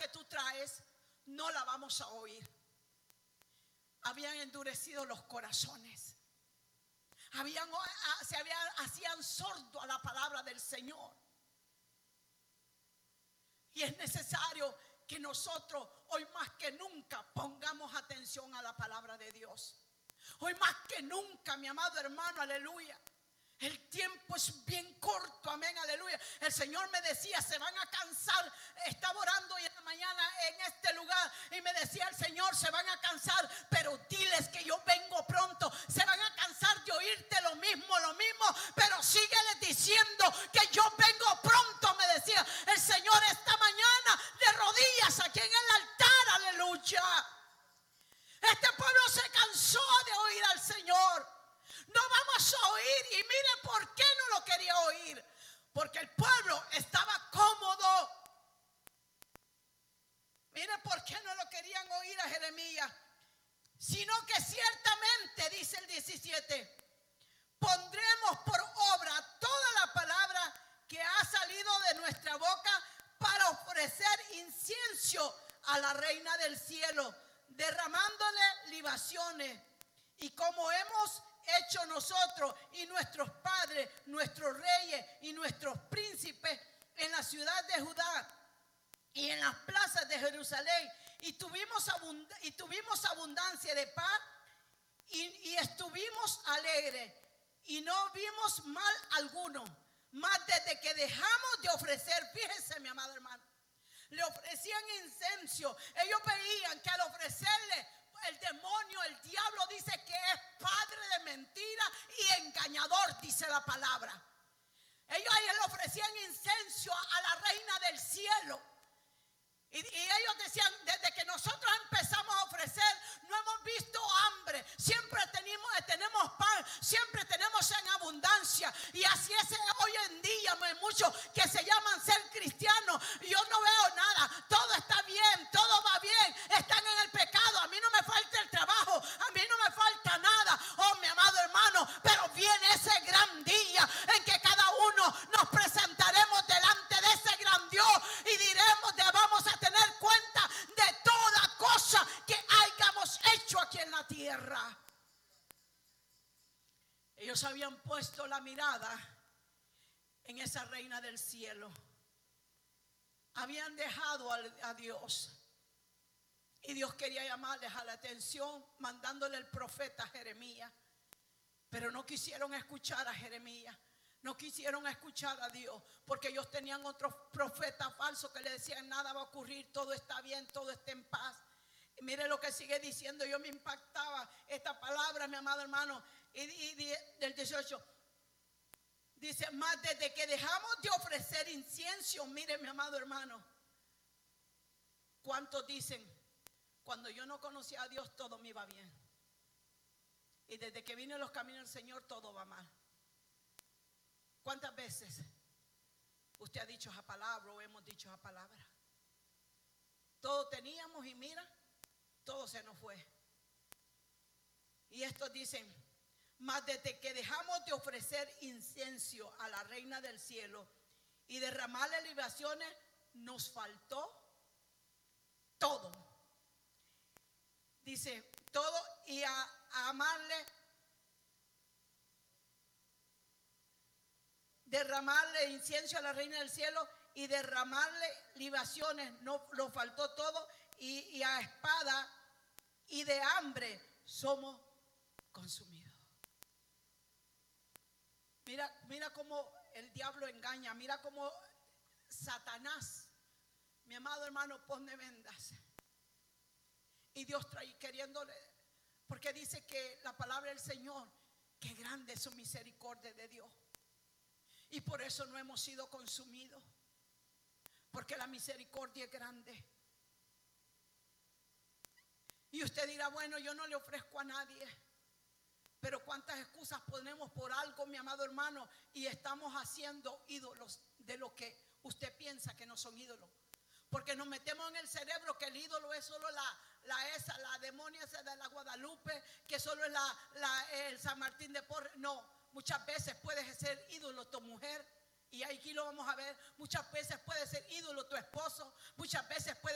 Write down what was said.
que tú traes no la vamos a oír. Habían endurecido los corazones. Hacían sordo a la palabra del Señor. Y es necesario que nosotros hoy más que nunca pongamos atención a la palabra de Dios. Hoy más que nunca, mi amado hermano, aleluya. El tiempo es bien corto, amén, aleluya. El Señor me decía, se van a cansar. Estaba orando hoy en la mañana en este lugar y me decía el Señor, se van a cansar, pero diles que yo vengo pronto. Se van a cansar de oírte lo mismo, pero sígueles diciendo que yo vengo pronto, me decía el Señor esta mañana de rodillas aquí en el altar, aleluya. Este pueblo se cansó de oír al Señor. No vamos a oír. Y mire por qué no lo quería oír. Porque el pueblo estaba cómodo. Mire por qué no lo querían oír a Jeremías. Sino que ciertamente, dice el 17, pondremos por obra toda la palabra que ha salido de nuestra boca para ofrecer incienso a la reina del cielo, derramándole libaciones. Y como hemos hecho nosotros y nuestros padres, nuestros reyes y nuestros príncipes en la ciudad de Judá y en las plazas de Jerusalén, y tuvimos abundancia de paz y estuvimos alegres y no vimos mal alguno. Mas desde que dejamos de ofrecer, fíjense mi amado hermano, le ofrecían incienso. Ellos veían que al ofrecerle, el demonio, el diablo dice que es padre de mentira y engañador, dice la palabra. Ellos le ofrecían incienso a la reina del cielo. Y ellos decían, desde que nosotros empezamos a ofrecer, no hemos visto hambre. Siempre tenemos pan, siempre tenemos en abundancia. Y así es hoy en día, muchos que se llaman ser cristianos. Yo no veo nada, todo está bien, todo va bien. Están en el pecado, a mí no me falta el trabajo, a mí no me falta nada. Oh, mi amado hermano, pero viene ese gran día en que cada uno nos presentaremos delante de ese gran Dios y diremos, vamos a tener cuenta de toda cosa que hayamos hecho aquí en la tierra. Ellos habían puesto la mirada en esa reina del cielo. Habían dejado a Dios. Y Dios quería llamarles a la atención mandándole el profeta Jeremías. Pero no quisieron escuchar a Jeremías. No quisieron escuchar a Dios, porque ellos tenían otros profetas falsos que le decían nada va a ocurrir, todo está bien, todo está en paz. Y mire lo que sigue diciendo. Yo me impactaba esta palabra, mi amado hermano, y del 18 dice, más desde que dejamos de ofrecer incienso, mire mi amado hermano, ¿cuántos dicen? Cuando yo no conocía a Dios todo me iba bien, y desde que vine a los caminos del Señor todo va mal. ¿Cuántas veces usted ha dicho esa palabra o hemos dicho esa palabra? Todo teníamos y mira, todo se nos fue. Y estos dicen, mas desde que dejamos de ofrecer incienso a la reina del cielo y derramarle libaciones, nos faltó todo. Dice, todo, y a amarle, derramarle incienso a la reina del cielo y derramarle libaciones, no nos faltó todo, y a espada y de hambre somos consumidos. Mira cómo el diablo engaña, mira cómo Satanás, mi amado hermano, pone vendas. Y Dios trae queriéndole, porque dice que la palabra del Señor, que grande es su misericordia de Dios. Y por eso no hemos sido consumidos, porque la misericordia es grande. Y usted dirá, bueno, yo no le ofrezco a nadie. Pero cuántas excusas ponemos por algo, mi amado hermano, y estamos haciendo ídolos de lo que usted piensa que no son ídolos. Porque nos metemos en el cerebro que el ídolo es solo la demonia esa de la Guadalupe, que solo es el San Martín de Porres. No, muchas veces puede ser ídolo tu mujer, y aquí lo vamos a ver. Muchas veces puede ser ídolo tu esposo, muchas veces puede